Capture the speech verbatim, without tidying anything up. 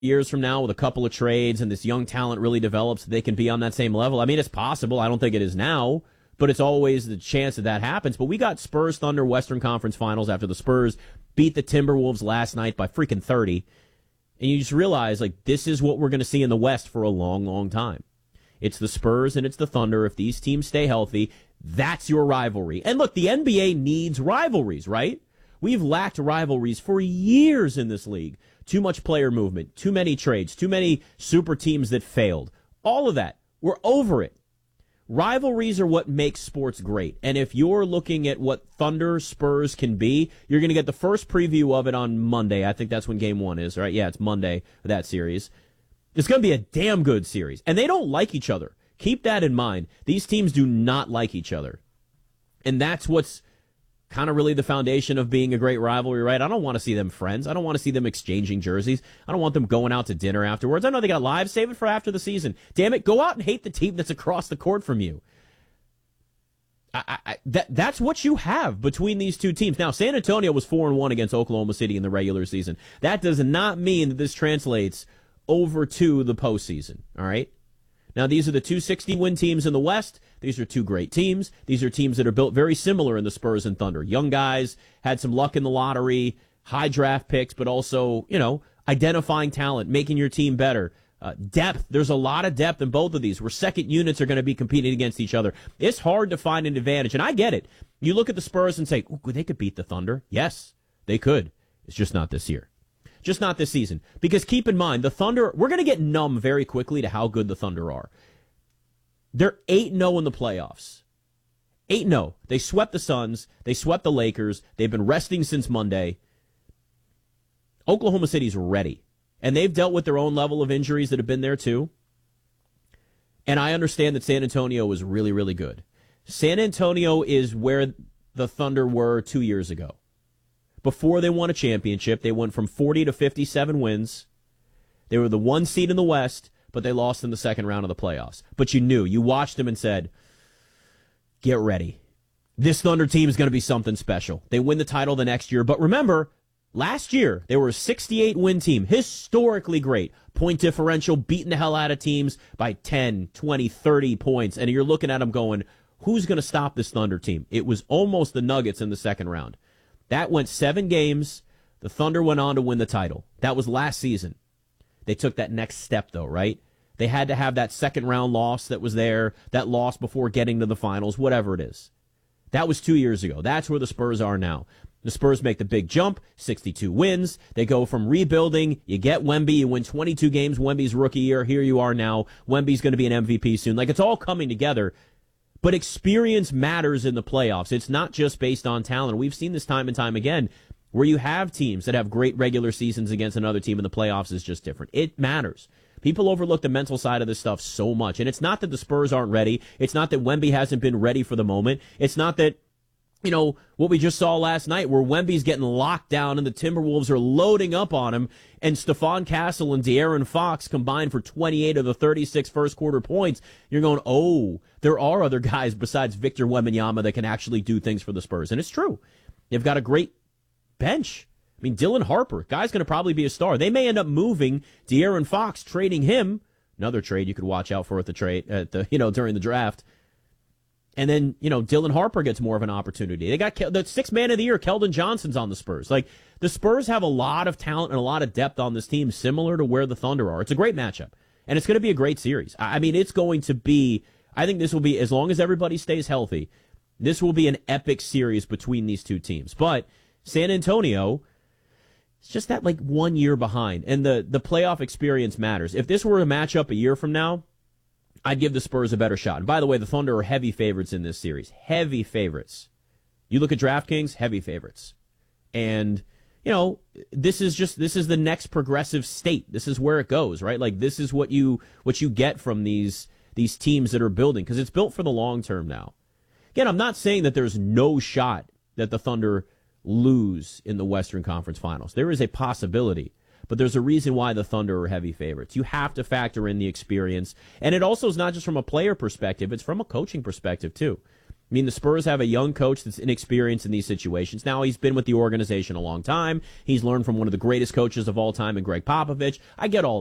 years from now with a couple of trades and this young talent really develops, they can be on that same level. I mean, it's possible. I don't think it is now, but it's always the chance that that happens. But we got Spurs Thunder Western Conference Finals after the Spurs beat the Timberwolves last night by freaking thirty. And you just realize, like, this is what we're going to see in the West for a long, long time. It's the Spurs and it's the Thunder. If these teams stay healthy, that's your rivalry. And look, the N B A needs rivalries, right? We've lacked rivalries for years in this league. Too much player movement, too many trades, too many super teams that failed. All of that. We're over it. Rivalries are what makes sports great. And if you're looking at what Thunder Spurs can be, you're going to get the first preview of it on Monday. I think that's when game one is, right? Yeah, it's Monday of that series. It's going to be a damn good series. And they don't like each other. Keep that in mind. These teams do not like each other. And that's what's kind of really the foundation of being a great rivalry, right? I don't want to see them friends. I don't want to see them exchanging jerseys. I don't want them going out to dinner afterwards. I know they got live. Save it for after the season. Damn it, go out and hate the team that's across the court from you. I, I, that that's what you have between these two teams. Now, San Antonio was four and one against Oklahoma City in the regular season. That does not mean that this translates over to the postseason, all right? Now, these are the two sixty-win teams in the West. These are two great teams. These are teams that are built very similar in the Spurs and Thunder. Young guys, had some luck in the lottery, high draft picks, but also, you know, identifying talent, making your team better. Uh, depth, there's a lot of depth in both of these where second units are going to be competing against each other. It's hard to find an advantage, and I get it. You look at the Spurs and say, ooh, they could beat the Thunder. Yes, they could. It's just not this year. Just not this season. Because keep in mind, the Thunder, we're going to get numb very quickly to how good the Thunder are. They're eight and oh in the playoffs. eight and oh. They swept the Suns. They swept the Lakers. They've been resting since Monday. Oklahoma City's ready. And they've dealt with their own level of injuries that have been there too. And I understand that San Antonio is really, really good. San Antonio is where the Thunder were two years ago. Before they won a championship, they went from forty to fifty-seven wins. They were the one seed in the West, but they lost in the second round of the playoffs. But you knew. You watched them and said, get ready. This Thunder team is going to be something special. They win the title the next year. But remember, last year, they were a sixty-eight win team. Historically great. Point differential, beating the hell out of teams by ten, twenty, thirty points. And you're looking at them going, who's going to stop this Thunder team? It was almost the Nuggets in the second round. That went seven games. The Thunder went on to win the title. That was last season. They took that next step, though, right? They had to have that second round loss that was there, that loss before getting to the finals, whatever it is. That was two years ago. That's where the Spurs are now. The Spurs make the big jump, sixty-two wins. They go from rebuilding. You get Wemby. You win twenty-two games. Wemby's rookie year. Here you are now. Wemby's going to be an M V P soon. Like, it's all coming together. But experience matters in the playoffs. It's not just based on talent. We've seen this time and time again where you have teams that have great regular seasons against another team in the playoffs is just different. It matters. People overlook the mental side of this stuff so much. And it's not that the Spurs aren't ready. It's not that Wemby hasn't been ready for the moment. It's not that, you know, what we just saw last night where Wemby's getting locked down and the Timberwolves are loading up on him and Stephon Castle and De'Aaron Fox combined for twenty-eight of the thirty-six first quarter points. You're going, oh, there are other guys besides Victor Wembanyama that can actually do things for the Spurs. And it's true. They've got a great bench. I mean, Dylan Harper, guy's going to probably be a star. They may end up moving De'Aaron Fox, trading him. Another trade you could watch out for at the trade, at the, you know, during the draft. And then, you know, Dylan Harper gets more of an opportunity. They got the sixth man of the year, Keldon Johnson's on the Spurs. Like, the Spurs have a lot of talent and a lot of depth on this team, similar to where the Thunder are. It's a great matchup. And it's going to be a great series. I mean, it's going to be, I think this will be, as long as everybody stays healthy, this will be an epic series between these two teams. But San Antonio, it's just that, like, one year behind. And the, the playoff experience matters. If this were a matchup a year from now, I'd give the Spurs a better shot. And by the way, the Thunder are heavy favorites in this series. Heavy favorites. You look at DraftKings, heavy favorites. And, you know, this is just, this is the next progressive state. This is where it goes, right? Like, this is what you, what you get from these, these teams that are building, because it's built for the long term now. Again, I'm not saying that there's no shot that the Thunder lose in the Western Conference Finals. There is a possibility. But there's a reason why the Thunder are heavy favorites. You have to factor in the experience. And it also is not just from a player perspective. It's from a coaching perspective, too. I mean, the Spurs have a young coach that's inexperienced in these situations. Now, he's been with the organization a long time. He's learned from one of the greatest coaches of all time in Greg Popovich. I get all